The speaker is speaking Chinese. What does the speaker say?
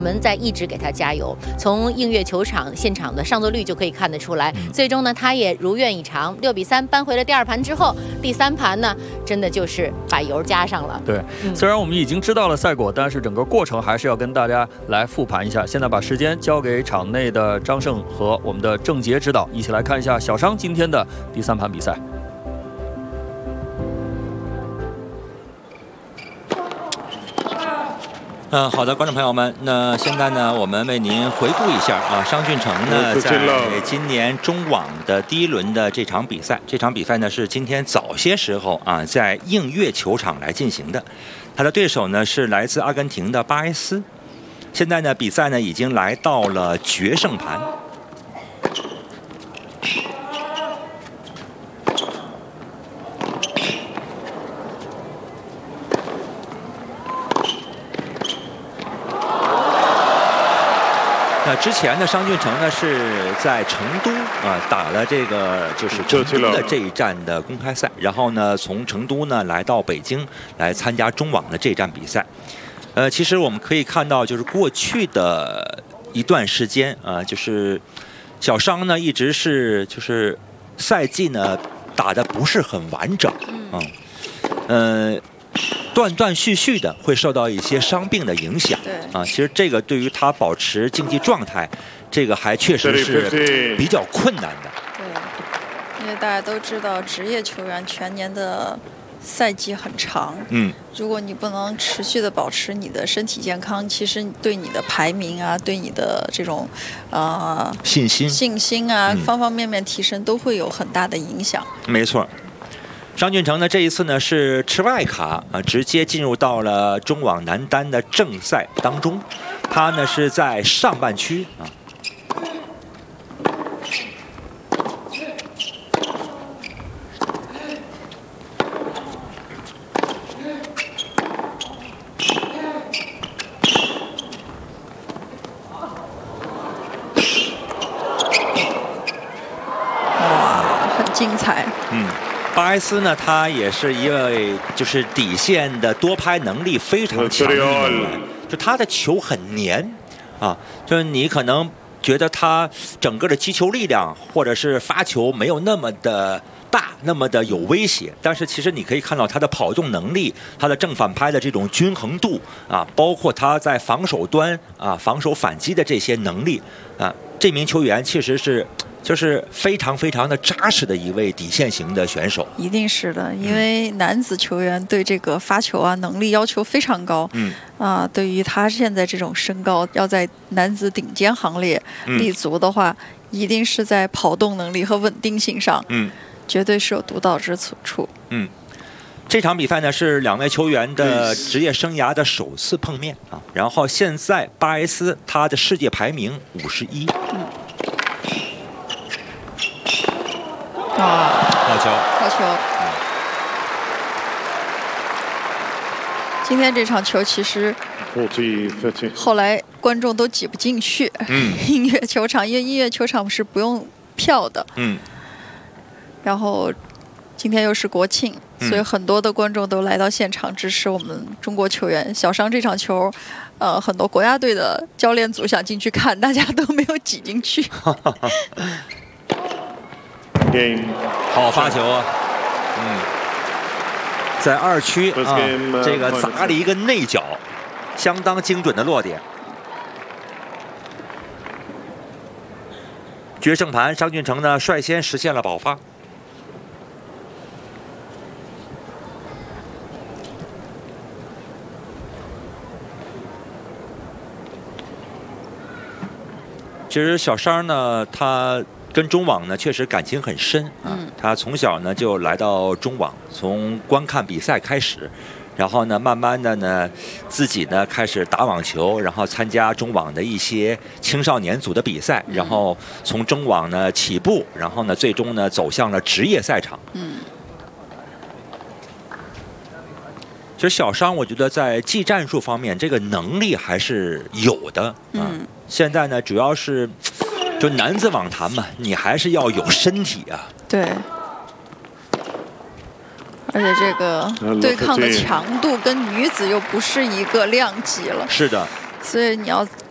我们在一直给他加油，从映月球场现场的上座率就可以看得出来。最终呢，他也如愿以偿，6-3扳回了第2盘之后，第3盘呢，真的就是把油加上了。 对，虽然我们已经知道了赛果，但是整个过程还是要跟大家来复盘一下。现在把时间交给场内的张胜和我们的郑杰指导，一起来看一下小商今天的第3盘比赛。 好的，观众朋友们，那现在呢，我们为您回顾一下啊，商俊成呢在今年中网的第1轮的这场比赛，呢是今天早些时候啊，在映月球场来进行的，他的对手呢是来自阿根廷的巴埃斯，现在呢比赛呢已经来到了决胜盘。之前呢，商俊成呢是在成都啊打了这个就是成都的这一站的公开赛，然后呢从成都呢来到北京来参加中网的这站比赛。其实我们可以看到，就是过去的一段时间啊，就是小商呢一直是就是赛季呢打得不是很完整，断断续续的会受到一些伤病的影响。啊，其实这个对于他保持竞技状态，这个还确实是比较困难的。 对，因为大家都知道，职业球员全年的赛季很长。如果你不能持续的保持你的身体健康，其实对你的排名啊，对你的这种信心啊，方方面面提升都会有很大的影响。 没错。商俊成呢，这一次呢是持外卡啊，直接进入到了中网男单的正赛当中。他呢是在上半区啊。 哇，很精彩。 巴埃斯呢，他也是一位就是底线的多拍能力非常强的运动员，就他的球很黏啊，就是你可能觉得他整个的击球力量或者是发球没有那么的大，那么的有威胁，但是其实你可以看到他的跑动能力，他的正反拍的这种均衡度啊，包括他在防守端啊防守反击的这些能力啊，这名球员其实是。就是非常非常的扎实的一位底线型的选手， 一定是的，因为男子球员对这个发球啊能力要求非常高，对于他现在这种身高，要在男子顶尖行列立足的话，一定是在跑动能力和稳定性上，绝对是有独到之处。 这场比赛呢是2位球员的职业生涯的首次碰面啊，然后现在巴埃斯他的世界排名51。好球！ 今天这场球其实后来观众都挤不进去。音乐球场，因为音乐球场是不用票的。然后今天又是国庆，所以很多的观众都来到现场支持我们中国球员。小商这场球，很多国家队的教练组想进去看，大家都没有挤进去。 好发球啊！在2区啊，这个砸了一个内角，相当精准的落点。决胜盘，商俊成呢率先实现了保发。其实小商呢，他跟中网呢确实感情很深啊。他从小呢就来到中网，从观看比赛开始，然后呢慢慢的呢自己呢开始打网球，然后参加中网的一些青少年组的比赛，然后从中网呢起步，然后呢最终呢走向了职业赛场。其实小商我觉得在技战术方面这个能力还是有的啊。现在呢主要是就男子网坛嘛，你还是要有身体啊。 对，而且这个对抗的强度跟女子又不是一个量级了。 是的。 所以你要